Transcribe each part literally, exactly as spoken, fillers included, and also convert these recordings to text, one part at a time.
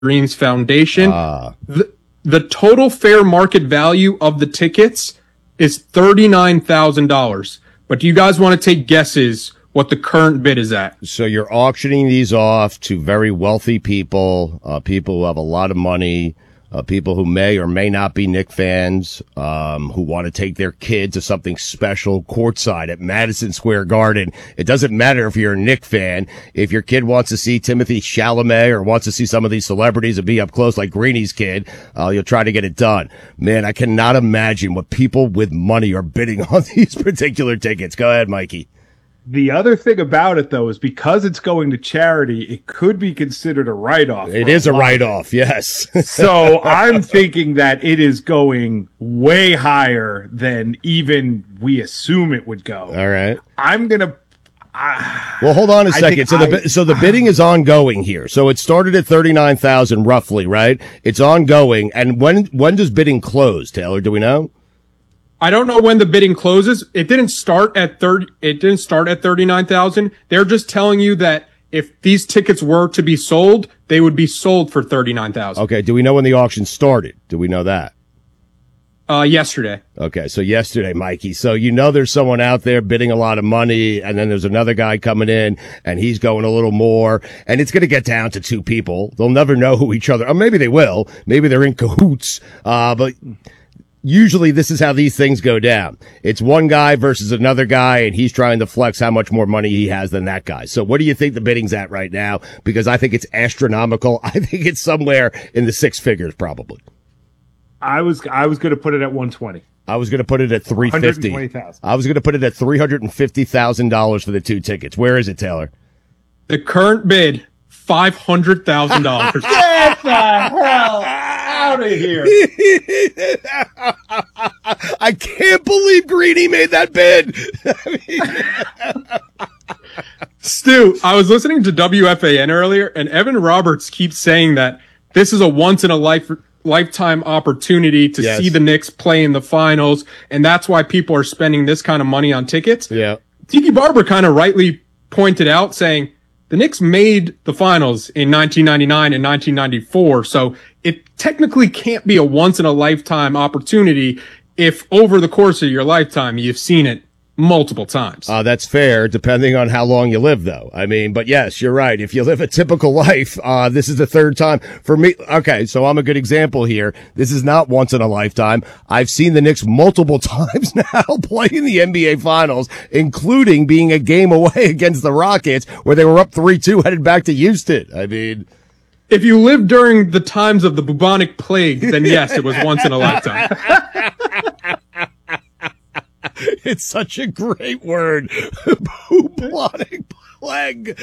Greens Foundation. Uh, the, the total fair market value of the tickets is thirty-nine thousand dollars. But do you guys want to take guesses what the current bid is at? so you're auctioning these off to very wealthy people, uh, people who have a lot of money, uh, people who may or may not be Knick fans, um, who want to take their kid to something special courtside at Madison Square Garden. It doesn't matter if you're a Knick fan. If your kid wants to see Timothy Chalamet or wants to see some of these celebrities and be up close like Greeny's kid, uh, you'll try to get it done. Man, I cannot imagine what people with money are bidding on these particular tickets. Go ahead, Mikey. The other thing about it, though, is because it's going to charity, it could be considered a write-off. It is a write-off, yes. So I'm thinking that it is going way higher than even we assume it would go. All right. I'm going to... Well, hold on a I second. think So the I- bi- so the bidding is ongoing here. So it started at thirty-nine thousand roughly, right? It's ongoing. And when when does bidding close, Taylor? Do we know? I don't know when the bidding closes. It didn't start at thirty. It didn't start at thirty-nine thousand. They're just telling you that if these tickets were to be sold, they would be sold for thirty-nine thousand. Okay. Do we know when the auction started? Do we know that? Uh, yesterday. Okay. So yesterday, Mikey. So you know there's someone out there bidding a lot of money, and then there's another guy coming in, and he's going a little more, and it's going to get down to two people. They'll never know who each other. Or maybe they will. Maybe they're in cahoots. Uh, but. Usually this is how these things go down. It's one guy versus another guy, and he's trying to flex how much more money he has than that guy. So what do you think the bidding's at right now? Because I think it's astronomical. I think it's somewhere in the six figures probably. I was I was going to put it at one twenty. I was going to put it at three fifty. one hundred twenty thousand. I was going to put it at three hundred fifty thousand dollars for the two tickets. Where is it, Taylor? The current bid, five hundred thousand dollars. Get the hell out of here. I can't believe Greeny made that bid. Stu, I was listening to W F A N earlier, and Evan Roberts keeps saying that this is a once in a life lifetime opportunity to Yes. see the Knicks play in the finals, and that's why people are spending this kind of money on tickets. Yeah. Tiki Barber kind of rightly pointed out, saying the Knicks made the finals in nineteen ninety-nine and nineteen ninety-four, so it technically can't be a once in a lifetime opportunity if over the course of your lifetime you've seen it multiple times. Uh, that's fair, depending on how long you live, though. I mean, but yes, you're right. If you live a typical life, uh, this is the third time for me. Okay, so I'm a good example here. This is not once in a lifetime. I've seen the Knicks multiple times now play in the N B A Finals, including being a game away against the Rockets, where they were up three two headed back to Houston. I mean... If you lived during the times of the bubonic plague, then yes, it was once in a lifetime. It's such a great word. Bubonic plague.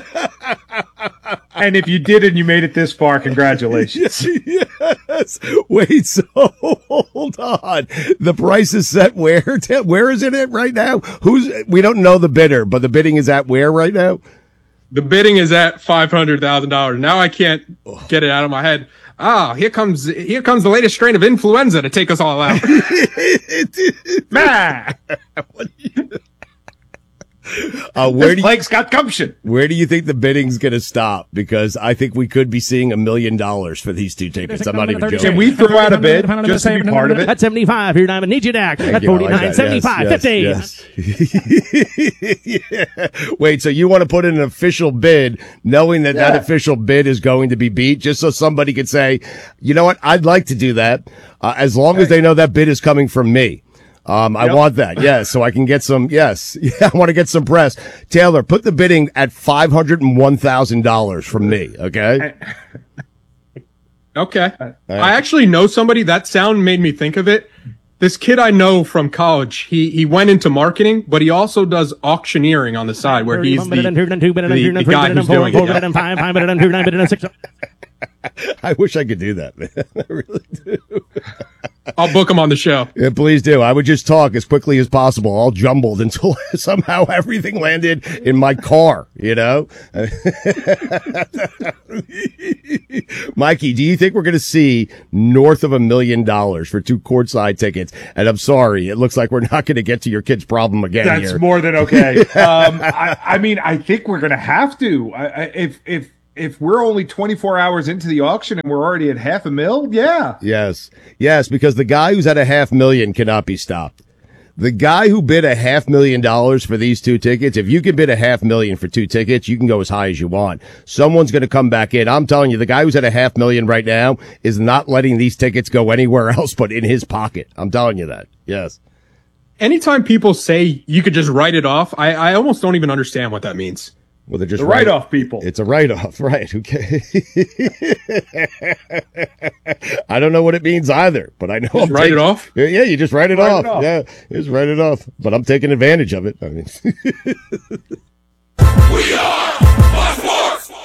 And if you did and you made it this far, congratulations. Yes. Wait, so hold on. The price is set where? Where is it at right now? Who's, we don't know the bidder, but the bidding is at where right now? The bidding is at five hundred thousand dollars. Now I can't get it out of my head. Ah, here comes here comes the latest strain of influenza to take us all out. Man, Uh, where this do you, plague's got gumption. where do you think the bidding's going to stop? Because I think we could be seeing a million dollars for these two tickets. I'm not even joking. Can we throw out a bid just to be part of it? At seventy-five, here Diamond needs you back. At Thank you, I like forty-nine, that. seventy-five, Yes, fifty. yes, yes. Yeah. Wait, so you want to put in an official bid knowing that that Yeah. official bid is going to be beat just so somebody could say, you know what, I'd like to do that uh, as long as they know that bid is coming from me. Um, I Yep. want that. Yes. So I can get some. Yes. Yeah. I want to get some press. Taylor, put the bidding at five hundred one thousand dollars from me. Okay. Okay. I actually know somebody. That sound made me think of it. This kid I know from college, he, he went into marketing, but he also does auctioneering on the side where he's the, the, the guy who's doing it. I wish I could do that, man. I really do. I'll book him on the show. Yeah, please do. I would just talk as quickly as possible, all jumbled until somehow everything landed in my car, you know? Mikey, do you think we're going to see north of a million dollars for two courtside tickets? And I'm sorry, it looks like we're not going to get to your kid's problem again That's here. more than okay. um, I, I mean, I think we're going to have to. I, I, if if if we're only twenty-four hours into the auction and we're already at half a mil, yeah. Yes. Yes, because the guy who's at a half million cannot be stopped. The guy who bid a half million dollars for these two tickets, if you can bid a half million for two tickets, you can go as high as you want. Someone's going to come back in. I'm telling you, the guy who's at a half million right now is not letting these tickets go anywhere else but in his pocket. I'm telling you that. Yes. Anytime people say you could just write it off, I, I almost don't even understand what that means. Well, they're just The write-off people. It's a write-off, right? Okay. I don't know what it means either, but I know. Just I'm write taking- it off? Yeah, yeah, you just write it Write off. it off. Yeah, just write it off. But I'm taking advantage of it. I mean, We are Fox Sports.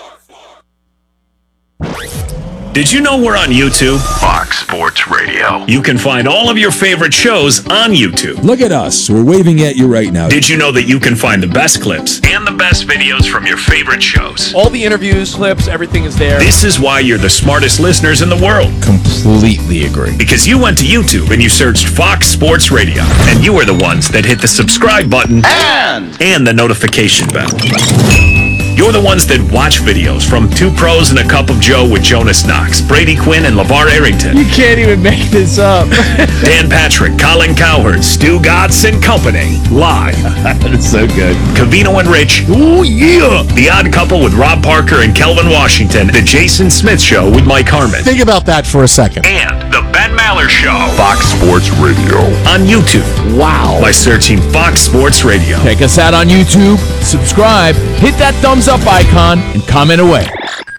Did you know we're on YouTube? Fox Sports Radio. You can find all of your favorite shows on YouTube. Look at us. We're waving at you right now. Did you know that you can find the best clips and the best videos from your favorite shows? All the interviews, clips, everything is there. This is why you're the smartest listeners in the world. Completely agree. Because you went to YouTube and you searched Fox Sports Radio. And you are the ones that hit the subscribe button And and the notification bell. You're the ones that watch videos from Two Pros and a Cup of Joe with Jonas Knox, Brady Quinn, and LeVar Arrington. You can't even make this up. Dan Patrick, Colin Cowherd, Stu Gotts and Company. Live. that is so good. Cavino and Rich. Ooh, yeah. The Odd Couple with Rob Parker and Kelvin Washington. The Jason Smith Show with Mike Harmon. Think about that for a second. And The Ben Maller Show. Fox Sports Radio. On YouTube. Wow. By searching Fox Sports Radio. Check us out on YouTube, subscribe, hit that thumbs up icon, and comment away.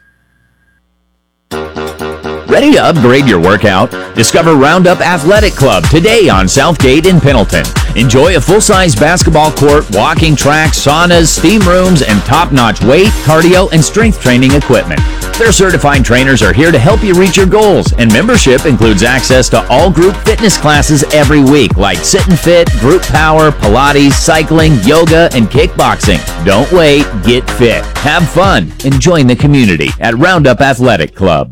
Ready to upgrade your workout? Discover Roundup Athletic Club today on Southgate in Pendleton. Enjoy a full-size basketball court, walking track, saunas, steam rooms, and top-notch weight, cardio, and strength training equipment. Their certified trainers are here to help you reach your goals, and membership includes access to all group fitness classes every week, like Sit and Fit, Group Power, Pilates, cycling, yoga, and kickboxing. Don't wait, get fit, have fun, and join the community at Roundup Athletic Club.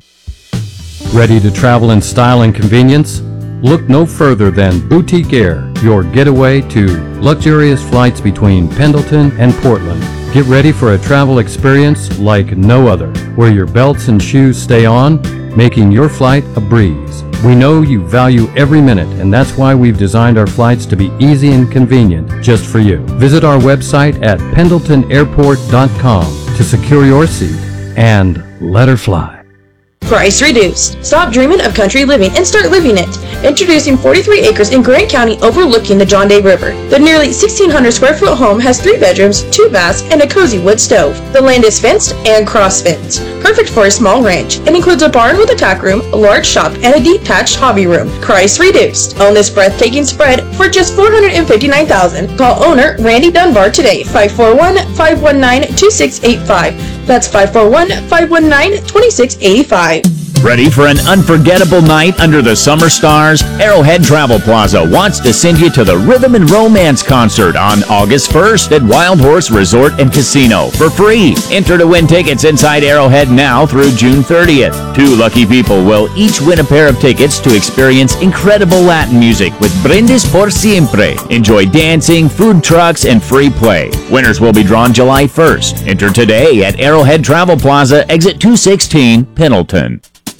Ready to travel in style and convenience? Look no further than Boutique Air, your getaway to luxurious flights between Pendleton and Portland. Get ready for a travel experience like no other, where your belts and shoes stay on, making your flight a breeze. We know you value every minute, and that's why we've designed our flights to be easy and convenient just for you. Visit our website at pendleton airport dot com to secure your seat and let her fly. Price reduced. Stop dreaming of country living and start living it. Introducing forty-three acres in Grant County overlooking the John Day River. The nearly sixteen hundred square foot home has three bedrooms, two baths, and a cozy wood stove. The land is fenced and cross-fenced. Perfect for a small ranch. It includes a barn with a tack room, a large shop, and a detached hobby room. Price reduced. Own this breathtaking spread for just four hundred fifty-nine thousand dollars. Call owner Randy Dunbar today, five four one, five one nine, two six eight five. That's five four one, five one nine, two six eight five. Ready for an unforgettable night under the summer stars? Arrowhead Travel Plaza wants to send you to the Rhythm and Romance concert on August first at Wild Horse Resort and Casino for free. Enter to win tickets inside Arrowhead now through June thirtieth. Two lucky people will each win a pair of tickets to experience incredible Latin music with Brindis por Siempre. Enjoy dancing, food trucks, and free play. Winners will be drawn July first. Enter today at Arrowhead Travel Plaza, exit two sixteen, Pendleton.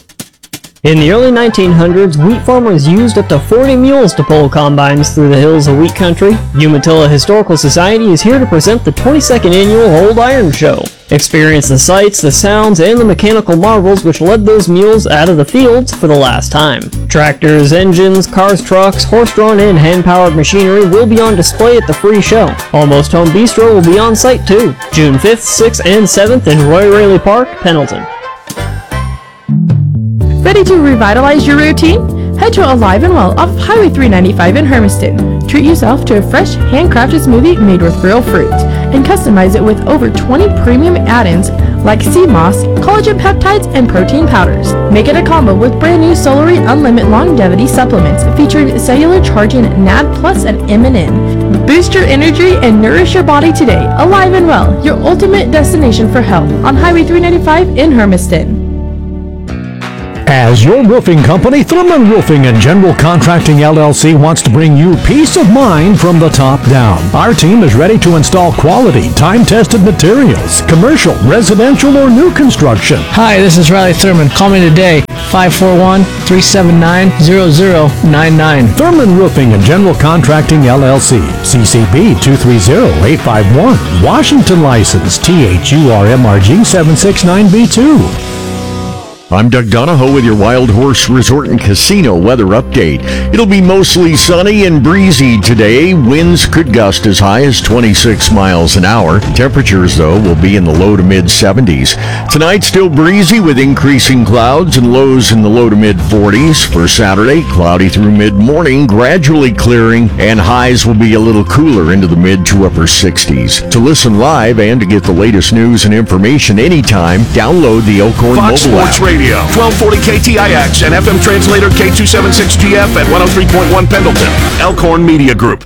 In the early nineteen hundreds, wheat farmers used up to forty mules to pull combines through the hills of wheat country. Umatilla Historical Society is here to present the twenty-second annual Old Iron Show. Experience the sights, the sounds, and the mechanical marvels which led those mules out of the fields for the last time. Tractors, engines, cars, trucks, horse-drawn and hand-powered machinery will be on display at the free show. Almost Home Bistro will be on site too. June fifth, sixth, and seventh in Roy Raley Park, Pendleton. Ready to revitalize your routine? Head to Alive and Well off Highway three ninety-five in Hermiston. Treat yourself to a fresh, handcrafted smoothie made with real fruit, and customize it with over twenty premium add-ins like sea moss, collagen peptides, and protein powders. Make it a combo with brand new Solary Unlimited Longevity supplements featuring cellular charging N A D Plus and M N N. Boost your energy and nourish your body today. Alive and Well, your ultimate destination for health on Highway three ninety-five in Hermiston. As your roofing company, Thurman Roofing and General Contracting L L C wants to bring you peace of mind from the top down. Our team is ready to install quality, time-tested materials, commercial, residential, or new construction. Hi, this is Riley Thurman. Call me today, five four one, three seven nine, zero zero nine nine. Thurman Roofing and General Contracting L L C, C C B two three zero eight five one, Washington license T H U R M R G seven six nine B two. I'm Doug Donahoe with your Wild Horse Resort and Casino weather update. It'll be mostly sunny and breezy today. Winds could gust as high as twenty-six miles an hour. Temperatures, though, will be in the low to mid seventies. Tonight, still breezy with increasing clouds and lows in the low to mid forties. For Saturday, cloudy through mid-morning, gradually clearing, and highs will be a little cooler into the mid to upper sixties. To listen live and to get the latest news and information anytime, download the Elkhorn Fox mobile Sports app. Radio, twelve forty K T I X and F M translator K two seventy-six G F at one oh three point one Pendleton. Elkhorn Media Group.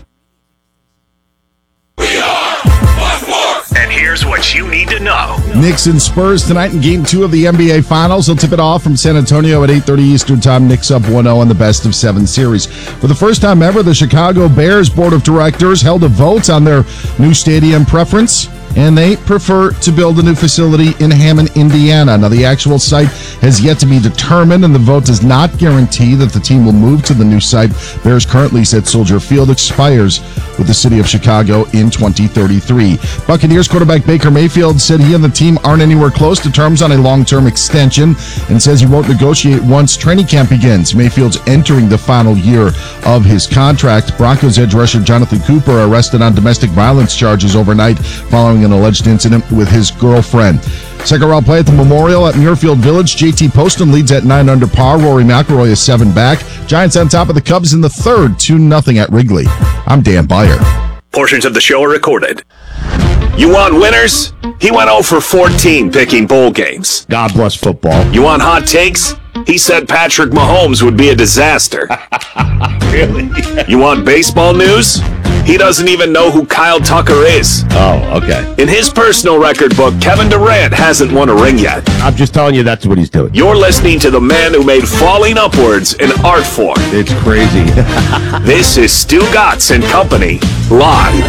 And here's what you need to know. Knicks and Spurs tonight in Game two of the N B A Finals. They'll tip it off from San Antonio at eight thirty Eastern Time. Knicks up one oh in the best of seven series. For the first time ever, the Chicago Bears Board of Directors held a vote on their new stadium preference, and they prefer to build a new facility in Hammond, Indiana. Now, the actual site has yet to be determined, and the vote does not guarantee that the team will move to the new site. Bears currently said Soldier Field expires with the city of Chicago in twenty thirty-three. Buccaneers quarterback Baker Mayfield said he and the team aren't anywhere close to terms on a long-term extension and says he won't negotiate once training camp begins. Mayfield's entering the final year of his contract. Broncos edge rusher Jonathan Cooper arrested on domestic violence charges overnight following an alleged incident with his girlfriend. Second round play at the Memorial at Muirfield Village. J T Poston leads at nine under par. Rory McIlroy is seven back. Giants on top of the Cubs in the third, two nothing at Wrigley. I'm Dan Beyer. Portions of the show are recorded. You want winners? He went oh for fourteen picking bowl games. God bless football. You want hot takes? He said Patrick Mahomes would be a disaster. Really? You want baseball news? He doesn't even know who Kyle Tucker is. Oh, okay. In his personal record book, Kevin Durant hasn't won a ring yet. I'm just telling you that's what he's doing. You're listening to the man who made falling upwards an art form. It's crazy. This is Stu Gatz and Company, live.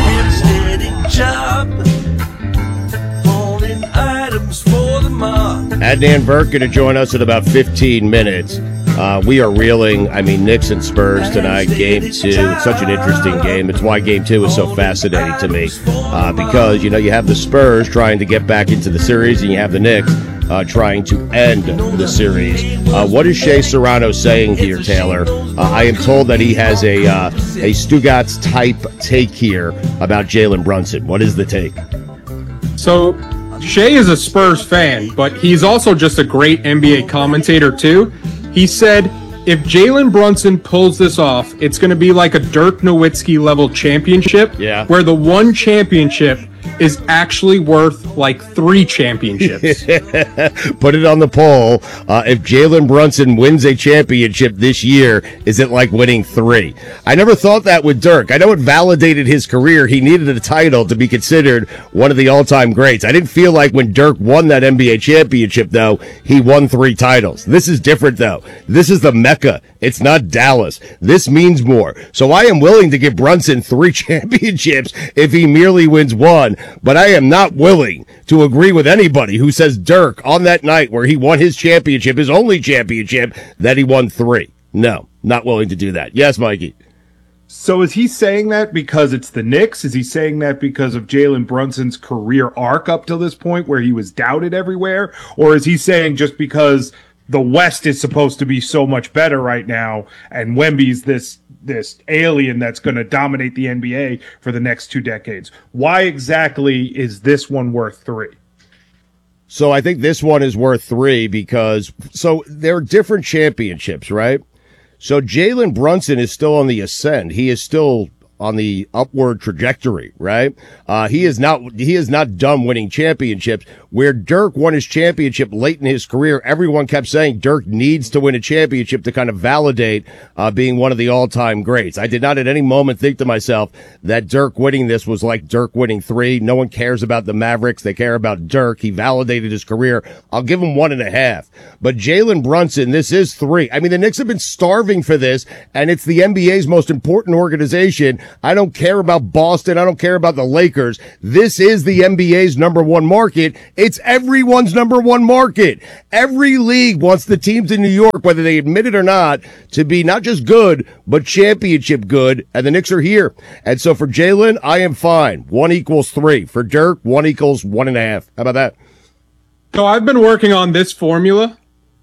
Adnan Burke going to join us in about fifteen minutes. Uh, we are reeling, I mean, Knicks and Spurs tonight, game two. It's such an interesting game. It's why game two is so fascinating to me. Uh, because, you know, you have the Spurs trying to get back into the series, and you have the Knicks uh, trying to end the series. Uh, what is Shea Serrano saying here, Taylor? Uh, I am told that he has a, uh, a Stugatz type take here about Jalen Brunson. What is the take? So, Shea is a Spurs fan, but he's also just a great N B A commentator, too. He said, if Jalen Brunson pulls this off, it's going to be like a Dirk Nowitzki level championship, yeah. where the one championship is actually worth like three championships. Put it on the poll. Uh, if Jalen Brunson wins a championship this year, is it like winning three? I never thought that with Dirk. I know it validated his career. He needed a title to be considered one of the all-time greats. I didn't feel like when Dirk won that N B A championship, though, he won three titles. This is different, though. This is the Mecca. It's not Dallas. This means more. So I am willing to give Brunson three championships if he merely wins one. But I am not willing to agree with anybody who says Dirk on that night where he won his championship, his only championship, that he won three. No, not willing to do that. Yes, Mikey. So is he saying that because it's the Knicks? Is he saying that because of Jalen Brunson's career arc up to this point where he was doubted everywhere? Or is he saying just because the West is supposed to be so much better right now and Wemby's this this alien that's going to dominate the N B A for the next two decades? Why exactly is this one worth three? So I think this one is worth three because, so there are different championships, right? So Jalen Brunson is still on the ascend. He is still on the upward trajectory, right? Uh, he is not, he is not done winning championships. Where Dirk won his championship late in his career, everyone kept saying Dirk needs to win a championship to kind of validate, uh, being one of the all-time greats. I did not at any moment think to myself that Dirk winning this was like Dirk winning three. No one cares about the Mavericks. They care about Dirk. He validated his career. I'll give him one and a half. But Jalen Brunson, this is three. I mean, the Knicks have been starving for this, and it's the N B A's most important organization. I don't care about Boston. I don't care about the Lakers. This is the N B A's number one market. It's everyone's number one market. Every league wants the teams in New York, whether they admit it or not, to be not just good, but championship good, and the Knicks are here. And so for Jalen, I am fine. One equals three. For Dirk, one equals one and a half. How about that? So I've been working on this formula.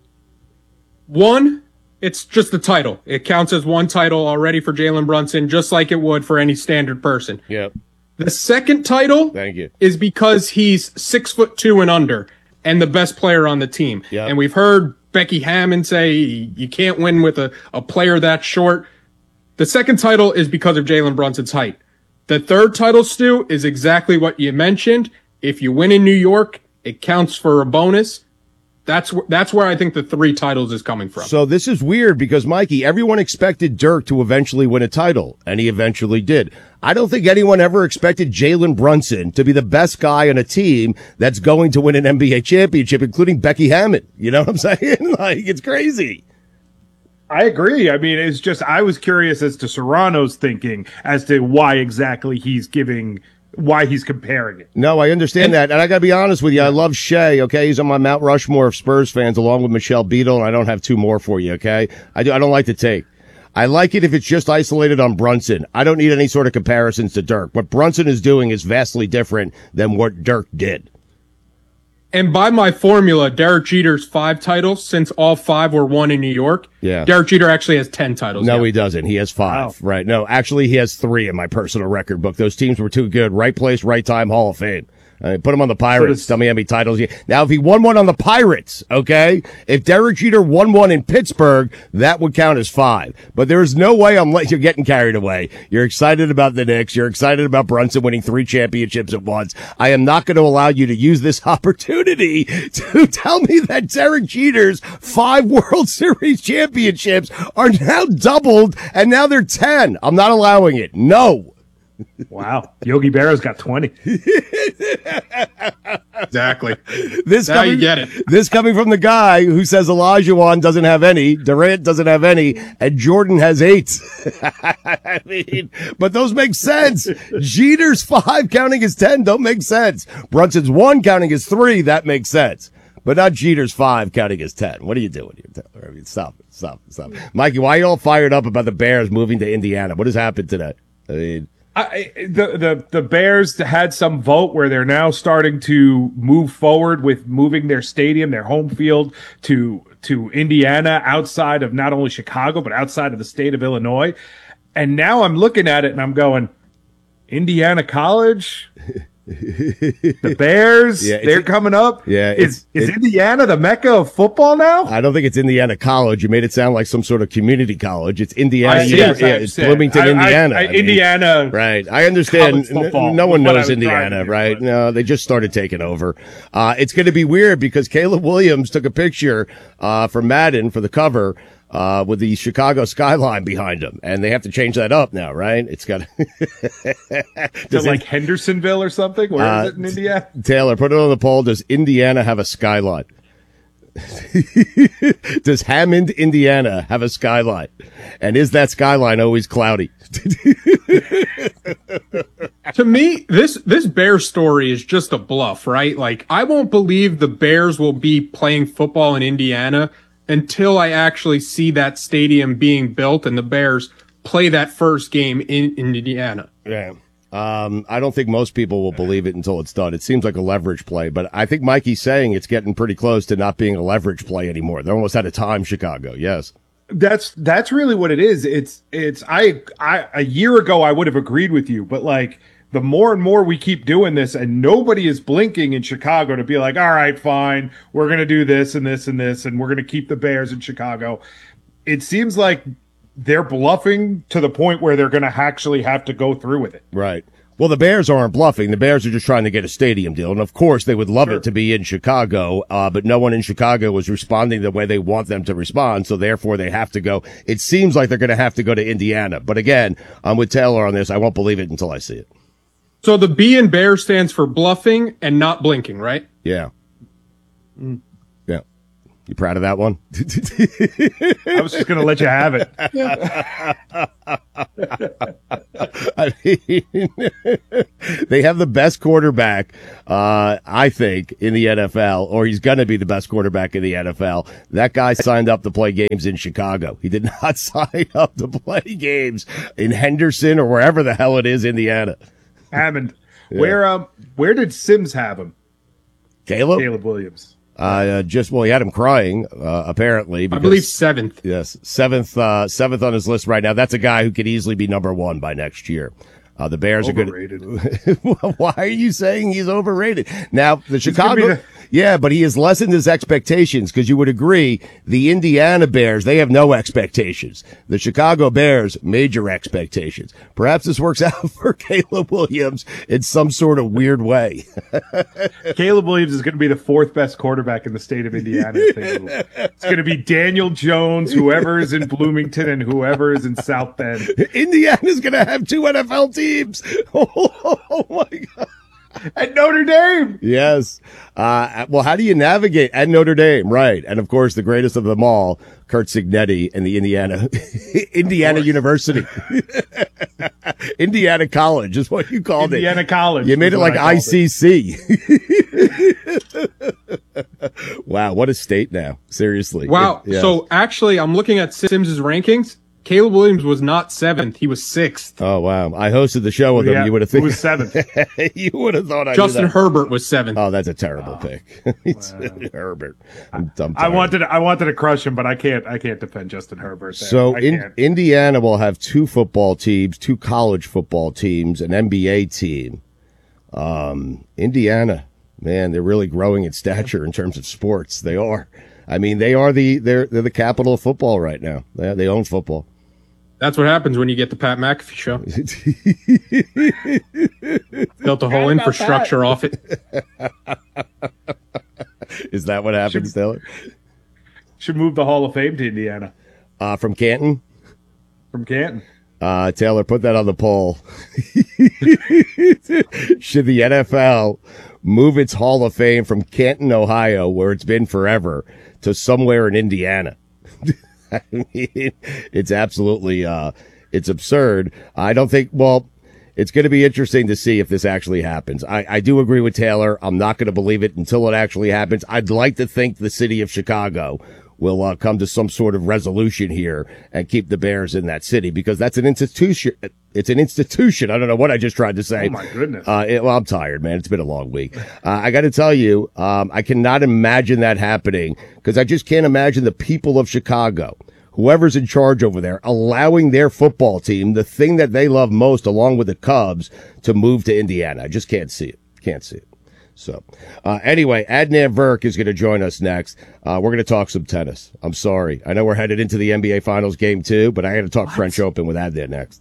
One, it's just the title. It counts as one title already for Jalen Brunson, just like it would for any standard person. Yep. The second title Thank you. is because he's six foot two and under and the best player on the team. Yep. And we've heard Becky Hammond say you can't win with a, a player that short. The second title is because of Jalen Brunson's height. The third title, Stu, is exactly what you mentioned. If you win in New York, it counts for a bonus. That's wh- that's where I think the three titles is coming from. So this is weird because, Mikey, everyone expected Dirk to eventually win a title, and he eventually did. I don't think anyone ever expected Jalen Brunson to be the best guy on a team that's going to win an N B A championship, including Becky Hammond. You know what I'm saying? Like, it's crazy. I agree. I mean, it's just, I was curious as to Serrano's thinking as to why exactly he's giving, why he's comparing it. No, I understand that. And I got to be honest with you. I love Shea. Okay. He's on my Mount Rushmore of Spurs fans along with Michelle Beadle. And I don't have two more for you. Okay. I do. I don't like to take. I like it if it's just isolated on Brunson. I don't need any sort of comparisons to Dirk. What Brunson is doing is vastly different than what Dirk did. And by my formula, Derek Jeter's five titles, since all five were won in New York. Yeah. Derek Jeter actually has ten titles. No, now. he doesn't. He has five. Wow. Right. No, actually, he has three in my personal record book. Those teams were too good. Right place, right time, Hall of Fame. I mean, put him on the Pirates. Tell me how many titles. He, now, if he won one on the Pirates, okay, if Derek Jeter won one in Pittsburgh, that would count as five. But there's no way I'm letting you're getting carried away. You're excited about the Knicks. You're excited about Brunson winning three championships at once. I am not going to allow you to use this opportunity to tell me that Derek Jeter's five World Series championships are now doubled and now they're ten. I'm not allowing it. No. Wow. Yogi Berra's got twenty. Exactly. This now coming, you get it. This coming from the guy who says Olajuwon doesn't have any, Durant doesn't have any, and Jordan has eight. I mean, but those make sense. Jeter's five counting as ten don't make sense. Brunson's one counting as three, that makes sense. But not Jeter's five counting as ten. What are you doing here, Taylor? I mean, stop it, stop it, stop it. Mikey, why are you all fired up about the Bears moving to Indiana? What has happened today? I mean... I, the, the, the Bears had some vote where they're now starting to move forward with moving their stadium, their home field to, to Indiana, outside of not only Chicago, but outside of the state of Illinois. And now I'm looking at it and I'm going, Indiana College? The Bears, yeah, they're coming up. Yeah, is is it, Indiana the mecca of football now? I don't think it's Indiana College. You made it sound like some sort of community college. It's Indiana. I, yes, yeah, it's said, Bloomington, I, Indiana. I, I, I mean, Indiana, right? I understand. Football, no one knows Indiana, do, right? But. No, they just started taking over. Uh, it's going to be weird because Caleb Williams took a picture uh, for Madden for the cover. Uh, with the Chicago skyline behind him, and they have to change that up now, right? It's got to like Hendersonville or something. Where uh, is it in Indiana? Taylor, put it on the poll. Does Indiana have a skyline? Does Hammond, Indiana, have a skyline? And is that skyline always cloudy? To me, this this Bears story is just a bluff, right? Like, I won't believe the Bears will be playing football in Indiana until I actually see that stadium being built and the Bears play that first game in, in Indiana. Yeah. Um, I don't think most people will believe it until it's done. It seems like a leverage play, but I think Mikey's saying it's getting pretty close to not being a leverage play anymore. They're almost out of time, Chicago. Yes. That's, that's really what it is. It's, it's, I, I, a year ago, I would have agreed with you, but like, the more and more we keep doing this and nobody is blinking in Chicago to be like, all right, fine, we're going to do this and this and this, and we're going to keep the Bears in Chicago. It seems like they're bluffing to the point where they're going to actually have to go through with it. Right. Well, the Bears aren't bluffing. The Bears are just trying to get a stadium deal. And, of course, they would love Sure. it to be in Chicago, uh, but no one in Chicago was responding the way they want them to respond, so therefore they have to go. It seems like they're going to have to go to Indiana. But, again, I'm with Taylor on this. I won't believe it until I see it. So the B in Bear stands for bluffing and not blinking, right? Yeah. Mm. Yeah. You proud of that one? I was just going to let you have it. I mean, they have the best quarterback, uh, I think, in the N F L, or he's going to be the best quarterback in the N F L. That guy signed up to play games in Chicago. He did not sign up to play games in Henderson or wherever the hell it is, Indiana. Hammond. Yeah. Where um where did Sims have him? Caleb? Caleb Williams. Uh, uh, just, well, he had him crying, uh, apparently. I because- believe seventh. Yes, seventh, uh, seventh on his list right now. That's a guy who could easily be number one by next year. Uh, the Bears Overrated. are good. Why are you saying he's overrated? Now, the gonna Chicago, be the- yeah, but he has lessened his expectations because you would agree the Indiana Bears, they have no expectations. The Chicago Bears, major expectations. Perhaps this works out for Caleb Williams in some sort of weird way. Caleb Williams is going to be the fourth best quarterback in the state of Indiana. if they move. It's going to be Daniel Jones, whoever is in Bloomington, and whoever is in South Bend. Indiana's going to have two N F L teams. Oh, my God. At Notre Dame. Yes. Uh, well, how do you navigate at Notre Dame? Right. And of course, the greatest of them all, Kurt Signetti and the Indiana, Indiana University. Indiana College is what you called Indiana it. College. You made it is what like I I called C C. it. Wow. What a state now. Seriously. Wow. It- yes. So actually, I'm looking at Sims's rankings. Caleb Williams was not seventh. He was sixth. Oh, wow. I hosted the show with him. Yeah, You would have who think was seventh? you would have thought I knew Justin that. Herbert was seventh. Oh, that's a terrible pick. It's Herbert. I'm, I'm I tired. wanted to, I wanted to crush him, but I can't I can't defend Justin Herbert. There. So I in, can't. Indiana will have two football teams, two college football teams, an N B A team. Um, Indiana, man, they're really growing in stature in terms of sports. They are. I mean, they are the they're they're the capital of football right now. They they own football. That's what happens when you get the Pat McAfee show. Built a whole infrastructure off it. Is that what happens, Taylor? Should move the Hall of Fame to Indiana Uh, from Canton. from Canton. Uh, Taylor, put that on the poll. Should the N F L move its Hall of Fame from Canton, Ohio, where it's been forever, to somewhere in Indiana? I mean, it's absolutely, uh, it's absurd. I don't think, well, it's going to be interesting to see if this actually happens. I, I do agree with Taylor. I'm not going to believe it until it actually happens. I'd like to think the city of Chicago will uh, come to some sort of resolution here and keep the Bears in that city, because that's an institution. It's an institution. I don't know what I just tried to say. Oh my goodness. Uh, it, well, I'm tired, man. It's been a long week. Uh, I got to tell you, um, I cannot imagine that happening, because I just can't imagine the people of Chicago, whoever's in charge over there, allowing their football team, the thing that they love most, along with the Cubs, to move to Indiana. I just can't see it. Can't see it. So, uh, anyway, Adnan Virk is going to join us next. Uh, we're going to talk some tennis. I'm sorry. I know we're headed into the N B A Finals game two, but I got to talk what? French Open with Adnan next.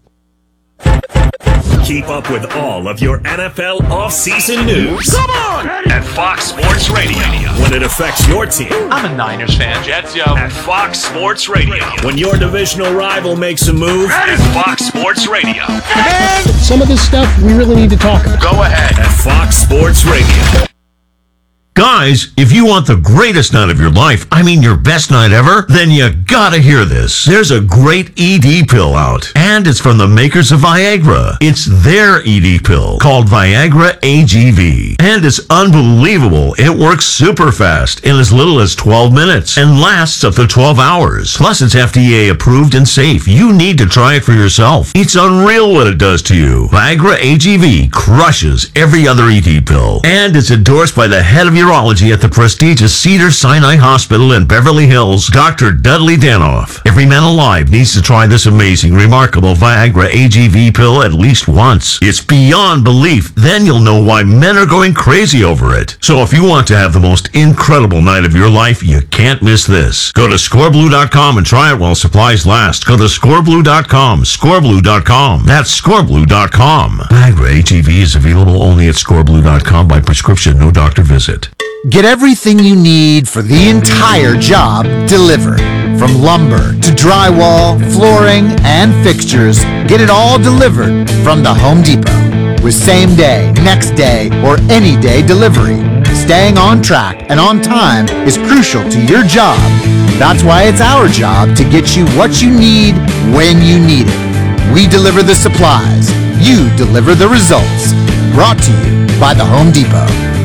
Keep up with all of your N F L offseason news. Come on! At Fox Sports Radio. When it affects your team. I'm a Niners fan. Jets, yo. At Fox Sports Radio. When your divisional rival makes a move. At Fox Sports Radio. And some of this stuff we really need to talk about. Go ahead. At Fox Sports Radio. Guys, if you want the greatest night of your life, I mean your best night ever, then you gotta hear this. There's a great E D pill out, and it's from the makers of Viagra. It's their E D pill, called Viagra A G V. And it's unbelievable. It works super fast in as little as twelve minutes and lasts up to twelve hours. Plus, it's F D A approved and safe. You need to try it for yourself. It's unreal what it does to you. Viagra A G V crushes every other E D pill, and it's endorsed by the head of your urology at the prestigious Cedars-Sinai Hospital in Beverly Hills, Doctor Dudley Danoff. Every man alive needs to try this amazing, remarkable Viagra A G V pill at least once. It's beyond belief. Then you'll know why men are going crazy over it. So if you want to have the most incredible night of your life, you can't miss this. Go to score blue dot com and try it while supplies last. Go to score blue dot com, score blue dot com. That's score blue dot com. Viagra A G V is available only at score blue dot com by prescription, no doctor visit. Get everything you need for the entire job delivered. From lumber to drywall, flooring, and fixtures, get it all delivered from the Home Depot. With same day, next day, or any day delivery, staying on track and on time is crucial to your job. That's why it's our job to get you what you need when you need it. We deliver the supplies. You deliver the results. Brought to you by the Home Depot.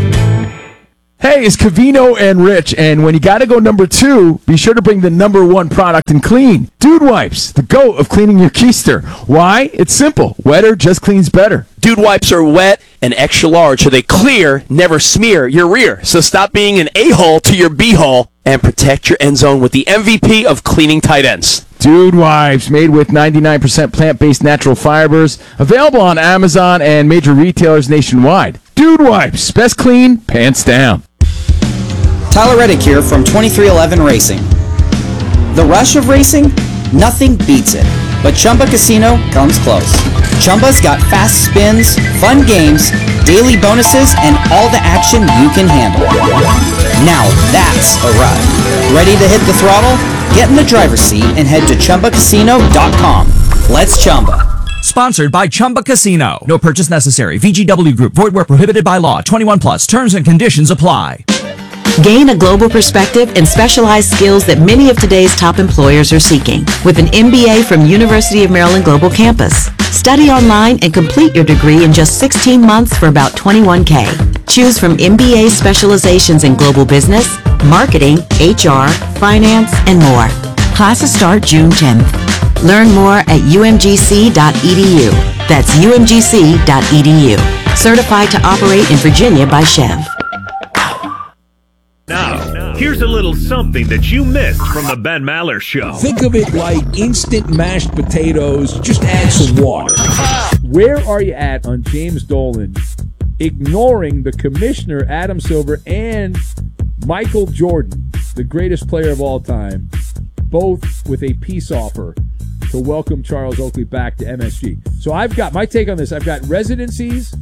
Hey, it's Covino and Rich, and when you gotta go number two, be sure to bring the number one product in clean. Dude Wipes, the GOAT of cleaning your keister. Why? It's simple. Wetter just cleans better. Dude Wipes are wet and extra large, so they clear, never smear your rear. So stop being an a-hole to your b-hole and protect your end zone with the M V P of cleaning tight ends. Dude Wipes, made with ninety-nine percent plant-based natural fibers, available on Amazon and major retailers nationwide. Dude Wipes, best clean, pants down. Tyler Reddick here from twenty-three eleven Racing. The rush of racing? Nothing beats it. But Chumba Casino comes close. Chumba's got fast spins, fun games, daily bonuses, and all the action you can handle. Now that's a ride. Ready to hit the throttle? Get in the driver's seat and head to chumba casino dot com. Let's Chumba. Sponsored by Chumba Casino. No purchase necessary. V G W Group. Void where prohibited by law. twenty-one plus. Terms and conditions apply. Gain a global perspective and specialized skills that many of today's top employers are seeking with an M B A from University of Maryland Global Campus. Study online and complete your degree in just sixteen months for about twenty-one K. Choose from M B A specializations in global business, marketing, H R, finance, and more. Classes start June tenth. Learn more at u m g c dot e d u. That's u m g c dot e d u. Certified to operate in Virginia by Chev. Now, here's a little something that you missed from the Ben Maller Show. Think of it like instant mashed potatoes, just add some water. Where are you at on James Dolan ignoring the commissioner, Adam Silver, and Michael Jordan, the greatest player of all time, both with a peace offer to welcome Charles Oakley back to M S G? So I've got my take on this. I've got residencies,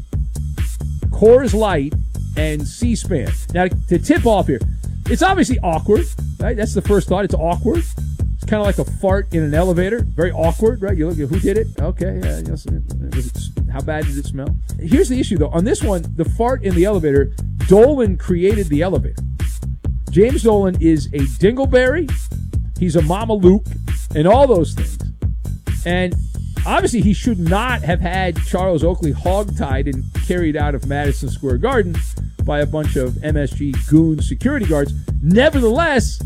Coors Light, and C-SPAN. Now, to tip off here, it's obviously awkward, right? That's the first thought. It's awkward. It's kind of like a fart in an elevator. Very awkward, right? You look at who did it. Okay, yeah, yes, was it, how bad did it smell? Here's the issue, though. On this one, the fart in the elevator, Dolan created the elevator. James Dolan is a dingleberry. He's a Mama Luke and all those things. And obviously, he should not have had Charles Oakley hogtied and carried out of Madison Square Garden by a bunch of M S G goon security guards. Nevertheless,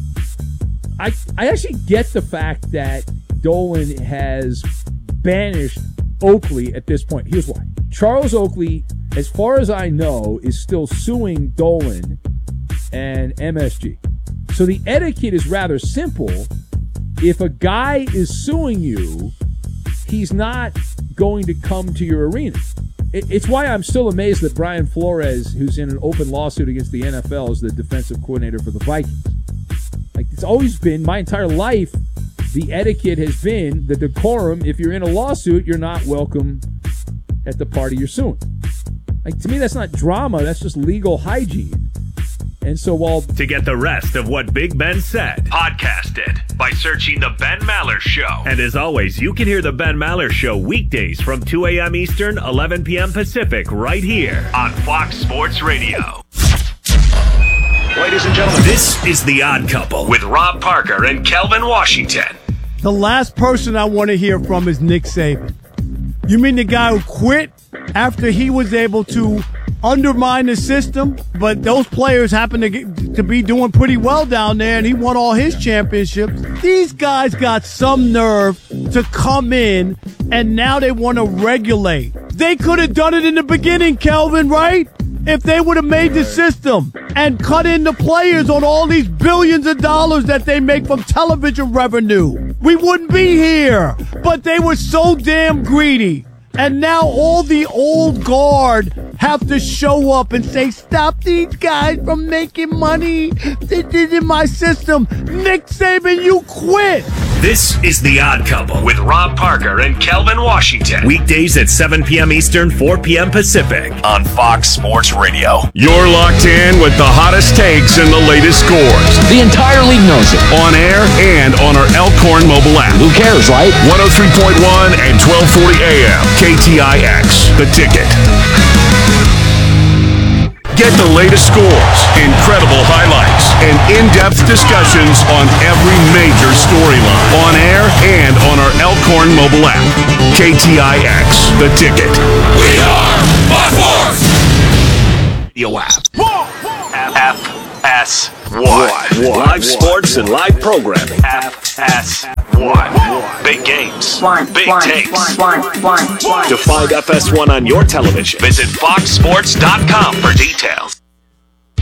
I I actually get the fact that Dolan has banished Oakley at this point. Here's why. Charles Oakley, as far as I know, is still suing Dolan and M S G. So the etiquette is rather simple. If a guy is suing you, he's not going to come to your arena. It, it's why I'm still amazed that Brian Flores, who's in an open lawsuit against the N F L, is the defensive coordinator for the Vikings. Like, it's always been, my entire life, the etiquette has been, the decorum, if you're in a lawsuit, you're not welcome at the party you're suing. Like, to me, that's not drama, that's just legal hygiene. And so while... To get the rest of what Big Ben said, podcast it by searching The Ben Maller Show. And as always, you can hear The Ben Maller Show weekdays from two a.m. Eastern, eleven p.m. Pacific, right here on Fox Sports Radio. Ladies and gentlemen, this is The Odd Couple with Rob Parker and Kelvin Washington. The last person I want to hear from is Nick Saban. You mean the guy who quit after he was able to undermine the system, but those players happen to get, to be doing pretty well down there, and he won all his championships. These guys got some nerve to come in, and now they want to regulate. They could have done it in the beginning, Kelvin, right? if they would have made the system and cut in the players on all these billions of dollars that they make from television revenue, we wouldn't be here. But they were so damn greedy. And now all the old guard have to show up and say, stop these guys from making money. This is in my system. Nick Saban, you quit. This is The Odd Couple with Rob Parker and Kelvin Washington. Weekdays at seven p.m. Eastern, four p.m. Pacific on Fox Sports Radio. You're locked in with the hottest takes and the latest scores. The entire league knows it. On air and on our Elkhorn mobile app. Who cares, right? one oh three point one and twelve forty A M. K T I X. The Ticket. Get the latest scores, incredible highlights, and in-depth discussions on every major storyline. On air and on our Elkhorn mobile app. K T I X, The Ticket. We are Fox Sports! Yo app. F S one. Live sports and live programming. F S one. Big games. Big takes. To find F S one on your television, visit fox sports dot com for details.